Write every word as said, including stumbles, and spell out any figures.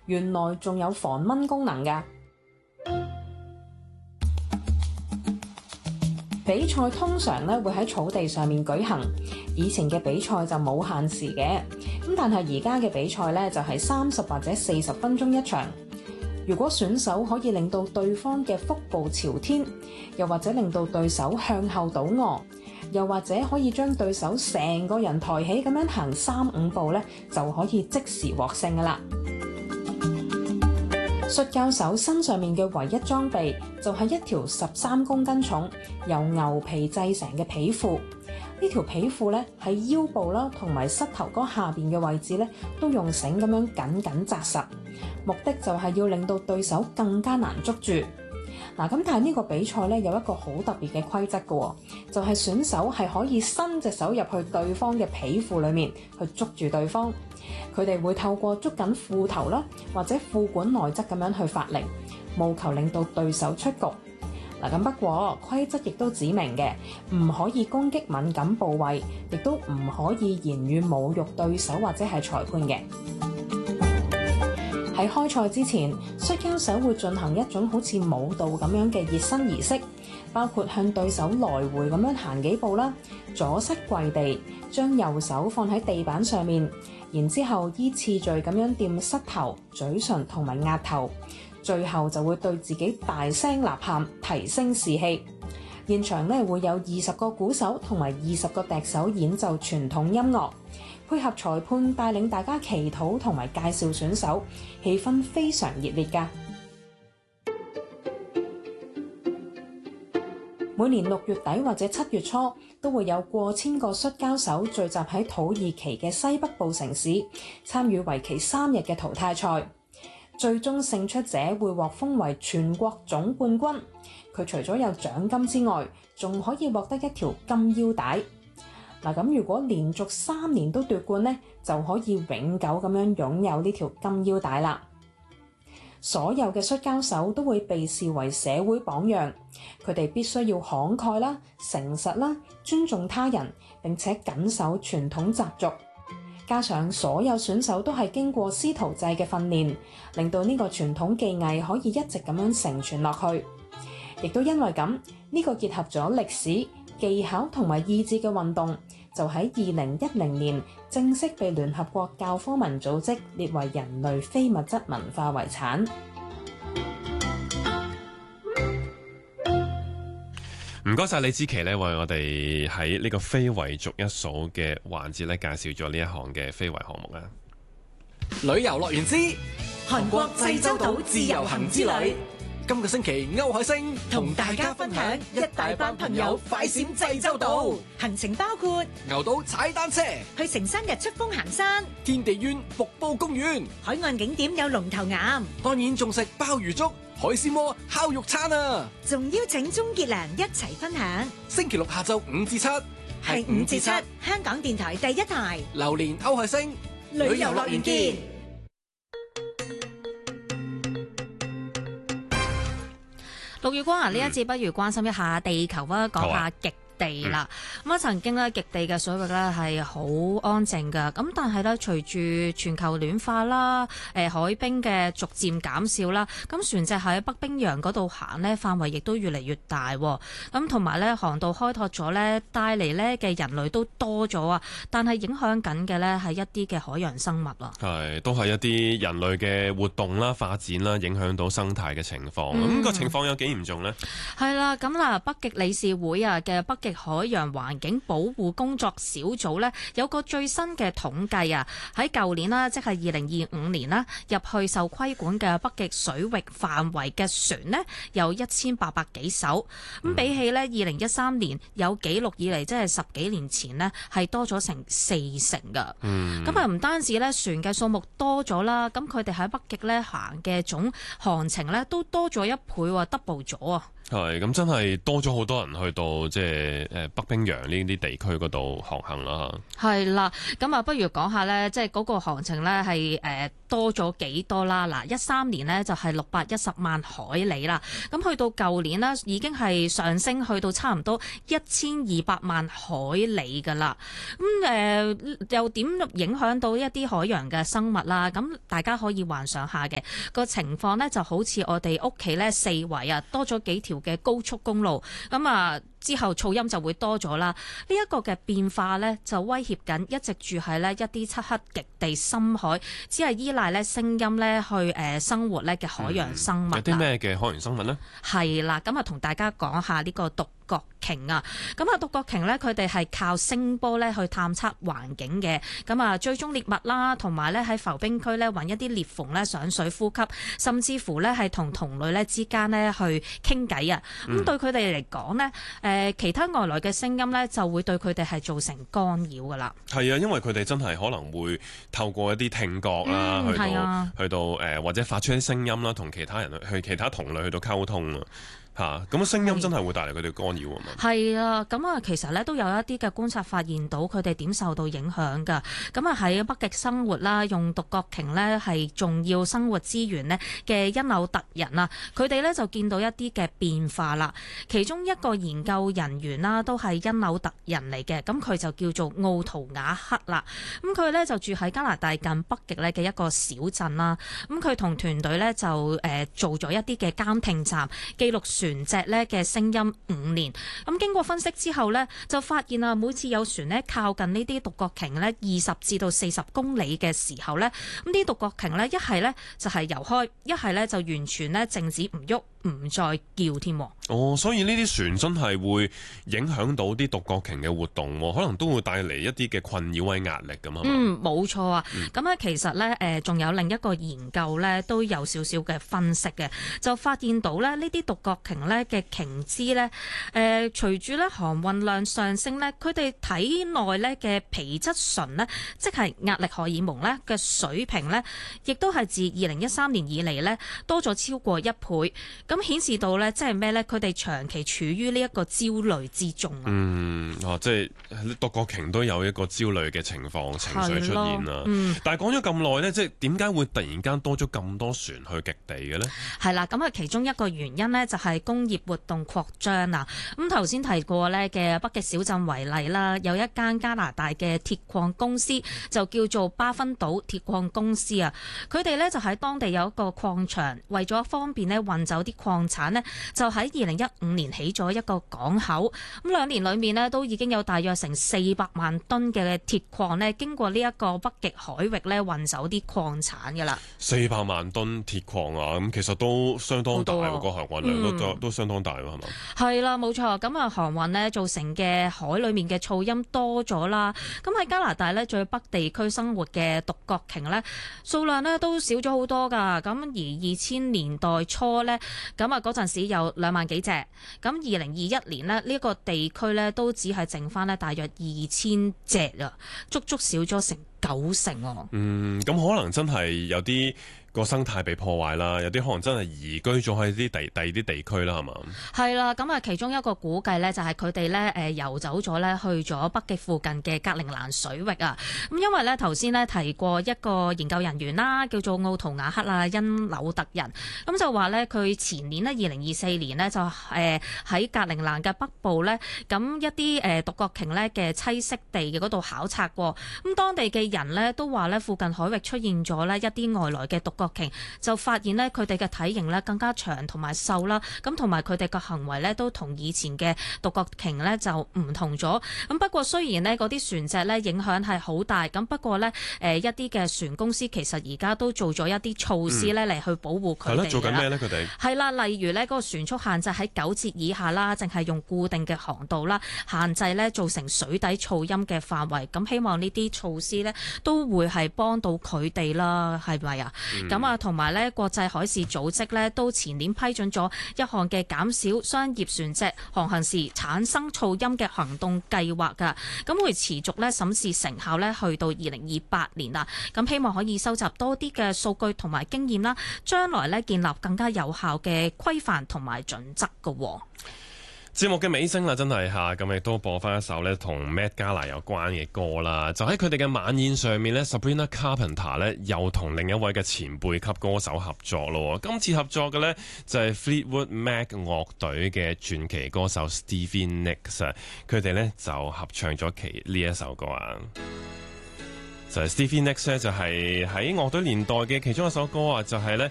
原來仲有防蚊功能㗎。比賽通常咧會喺草地上面舉行，以前嘅比賽就冇限時嘅，咁但係而家嘅比賽咧就係三十或者四十分鐘一場。如果選手可以令到對方嘅腹部朝天，又或者令到對手向後倒卧，又或者可以將對手成個人抬起咁樣行三五步咧，就可以即時獲勝㗎喇。摔跤手身上面嘅唯一裝備就係一條十三公斤重由牛皮製成嘅皮褲。呢條皮褲咧喺腰部啦同埋膝頭哥下邊嘅位置咧都用繩咁樣緊緊紮實，目的就係要令到對手更加難捉住。嗱，咁但係呢個比賽咧有一個好特別嘅規則嘅，就係選手係可以伸隻手入去對方嘅皮褲裡面去捉住對方。佢哋會透過捉緊褲頭啦，或者褲管內側咁樣去發力，務求令到對手出局。嗱，咁不過規則亦都指明嘅，唔可以攻擊敏感部位，亦都唔可以言語侮辱對手或者係裁判嘅。喺開賽之前，摔跤手會進行一種好似舞蹈咁樣嘅熱身儀式，包括向對手來回咁樣行幾步啦，左膝跪地，將右手放喺地板上面，然之後依次序咁樣掂膝頭、嘴唇同埋額頭，最後就會對自己大聲吶喊，提升士氣。現場咧會有二十個鼓手同埋二十個笛手演奏傳統音樂，配合裁判帶領大家祈禱同埋介紹選手，氣氛非常熱烈㗎。每年六月底或者七月初都會有過千個摔跤手聚集喺土耳其嘅西北部城市，參與為期三日嘅淘汰賽。最終勝出者會獲封為全國總冠軍，佢除咗有獎金之外，仲可以獲得一條金腰帶。嗱，咁如果連續三年都奪冠呢，就可以永久咁樣擁有呢條金腰帶啦。所有嘅摔跤手都會被視為社會榜樣，佢哋必須要慷慨啦、誠實啦、尊重他人，並且謹守傳統習俗。加上所有選手都係經過師徒制嘅訓練，令到呢個傳統技藝可以一直咁樣承傳落去。亦都因為咁，呢個結合咗歷史、技巧同埋意志嘅運動，就喺二零一零年正式被聯合國教科文組織列為人類非物質文化遺產。 唔該晒李芝琪咧，為我哋喺呢個非遺逐一數嘅環節咧，介紹咗呢一項嘅非遺項目啊！ 旅遊樂園之韓國濟州島自由行之旅。今個星期歐海星同大家分享一大班朋友快閃濟州島， 行程包括牛島踩單車、 去成山日出峰行山、 天地苑瀑布公園， 海岸景點有龍頭岩， 當然仲食鮑魚粥、海鮮鍋、烤肉餐啊！ 仲邀請鍾傑良一齊分享。 星期六下晝五至七， 係五至七，香港電台第一台。 榴蓮歐海星， 旅遊樂園見。 陸月光啊，呢一節不如關心一下地球啊，講下極地啦。咁啊、嗯，曾經咧極地嘅水域咧係好安靜㗎，咁但係咧隨住全球暖化啦，誒海冰嘅逐漸減少啦，咁船隻喺北冰洋嗰度行咧範圍亦都越嚟越大，咁同埋咧航道開拓咗咧，帶嚟咧嘅人類都多咗啊，但係影響緊嘅咧係一啲嘅海洋生物啊， 係都係一啲人類嘅活動啦、發展啦，影響到生態嘅情況。咁、嗯、個情況有幾嚴重呢？係啦，咁嗱，北極理事會啊嘅北極海洋環境保護工作小組呢，有個最新嘅統計啊，喺舊年啦，即係二零二五年啦，入去受規管嘅北極水域範圍嘅船呢，有一千八百幾艘，咁比起呢，二零一三年有紀錄以嚟，即係十幾年前呢，係多咗成四成㗎。咁啊唔單止呢，船嘅數目多咗啦，咁佢哋喺北極呢行嘅總航程呢，都多咗一倍喎，double 咗啊！ 係咁，真係多咗好多人去到即係誒北冰洋呢啲地區嗰度航行啦。 係啦，咁啊，不如講下咧，即係嗰個航程咧係誒多咗幾多啦？嗱，一三年呢就係六百一十萬海里啦，咁去到舊年呢已經係上升去到差唔多一千二百萬海里㗎啦。咁、嗯、誒、呃、又點影響到一啲海洋嘅生物啦？咁大家可以幻想下嘅個情況呢，就好似我哋屋企咧四圍啊多咗幾條嘅高速公路，咁啊之後噪音就會多咗啦。呢、這、一個嘅變化呢，就威脅緊一直住喺呢一啲漆黑極地深海，只係依賴呢聲音呢去誒生活呢嘅海洋生物、嗯。 有啲咩嘅海洋生物呢？係啦，咁啊同大家講下呢個獨角鯨啊，咁啊獨角鯨呢，佢哋係靠聲波呢去探測環境嘅，咁啊追蹤獵物啦，同埋呢喺浮冰區呢揾一啲裂縫呢上水呼吸，甚至乎呢係同同類呢之間呢去傾偈啊。咁、嗯、對佢哋嚟講呢，誒其他外來嘅聲音呢就會對佢哋係造成干擾噶啦。 係啊，因為佢哋真係可能會透過一啲聽覺啦、嗯，去到、啊、去到誒、呃、或者發出啲聲音啦，同其他人去其他同類去到溝通啊。嚇，咁聲音真係會帶嚟佢哋干擾啊嘛。係啊，咁啊其實咧都有一啲嘅觀察發現到佢哋點受到影響㗎。咁啊喺北極生活啦，用獨角鯨咧係重要生活資源咧嘅因紐特人啊，佢哋咧就見到一啲嘅變化啦。其中一個研究人員啦都係因紐特人嚟嘅，咁佢就叫做奧圖瓦克啦。咁佢咧就住喺加拿大近北極咧嘅一個小鎮啦。咁佢同團隊咧就誒做咗一啲嘅監聽站記錄船隻咧嘅聲音五年，咁經過分析之後呢，就發現啊，每次有船呢靠近呢啲獨角鯨呢二十至到四十公里嘅時候呢，咁啲獨角鯨呢一係呢就係游開，一係呢就完全呢靜止唔喐，唔再叫添。 哦，所以呢啲船真係會影響到啲獨角鯨嘅活動，可能都會帶嚟一啲嘅困擾或壓力咁啊。 嗯，冇錯啊。咁、嗯、咧其實呢，誒仲有另一個研究呢，都有少少嘅分析嘅，就發現到咧呢啲獨角鯨呢嘅鯨脂咧，誒、呃、隨住咧航運量上升咧，佢哋體內咧嘅皮質醇咧，即係壓力荷爾蒙咧嘅水平咧，亦都係自二零一三年以嚟咧多咗超過一倍。咁顯示到咧，即係咩咧？佢哋長期處於呢一個焦慮之中啊。嗯， 啊，即係獨角鯨都有一個焦慮嘅情況情緒出現啦。嗯，但係講咗咁耐咧，即係點解會突然間多咗咁多船去極地嘅咧？ 係啦，咁啊，其中一個原因咧就係工業活動擴張啊。咁頭先提過咧嘅北極小鎮為例啦，有一間加拿大嘅鐵礦公司就叫做巴芬島鐵礦公司啊。佢哋咧就喺當地有一個礦場，為咗方便咧運走啲礦產呢，就喺二零一五年起咗一個港口。咁兩年裏面呢，都已經有大約成四百萬噸嘅鐵礦呢經過呢一個北極海域咧運走啲礦產㗎啦。 四百萬噸鐵礦啊，咁其實都相當大喎，個航運量都、嗯、都相當大喎，係嘛？ 係啦，冇錯。咁啊，航運呢造成嘅海裏面嘅噪音多咗啦。咁喺加拿大呢，最北地區生活嘅獨角鯨呢，數量呢都少咗好多㗎。咁而二千年代初呢，咁啊嗰陣時有兩萬幾隻。咁二零二一年呢，呢、這個地區呢都只係剩翻呢大約二千隻啊，足足少咗成九成喎。 嗯，咁可能真係有啲個生態被破壞啦，有啲可能真係移居咗喺啲第第二啲地區啦，係嘛？ 係啦，咁啊，其中一個估計呢，就係佢哋呢誒遊走咗呢去咗北極附近嘅格陵蘭水域啊。咁因為呢頭先呢提過一個研究人員啦，叫做奧圖瓦克啊，因紐特人，咁就話呢，佢前年呢，二零二四年呢，就誒喺格陵蘭嘅北部呢，咁一啲誒獨角鯨呢嘅棲息地嘅嗰度考察過，咁當地嘅人呢，都話呢附近海域出現咗呢一啲外來嘅獨角鯨，就發現呢，佢哋嘅體型呢更加長同埋瘦啦，咁同埋佢哋嘅行為呢都同以前嘅獨角鯨呢就唔同咗。咁不過雖然呢嗰啲船隻呢影響係好大，咁不過呢誒一啲嘅船公司其實而家都做咗一啲措施呢嚟去保護佢哋。係啦， 做緊咩呢？佢哋係啦，例如呢嗰個船速限制喺九節以下啦，淨係用固定嘅航道啦，限制呢造成水底噪音嘅範圍。咁希望呢啲措施呢都會係幫到佢哋啦，係咪啊？咁、 咁啊，同埋咧國際海事組織咧都前年批准咗一項嘅減少商業船隻航行時產生噪音嘅行動計劃㗎。咁會持續咧審視成效咧，去到二零二八年啦。咁希望可以收集多啲嘅數據同埋經驗啦，將來咧建立更加有效嘅規範同埋準則㗎。 節目嘅尾聲啦，真係嚇，咁亦都播翻一首咧同 Met Gala 有關嘅歌啦。就喺佢哋嘅晚宴上面咧 Sabrina Carpenter 咧又同另一位嘅前輩級歌手合作咯。今次合作嘅咧就係 Fleetwood Mac 樂隊嘅傳奇歌手 Stevie Nicks， 佢哋咧就合唱咗其呢一首歌啊。就係 Stevie Nicks 咧，就係喺樂隊年代嘅其中一首歌啊，就係咧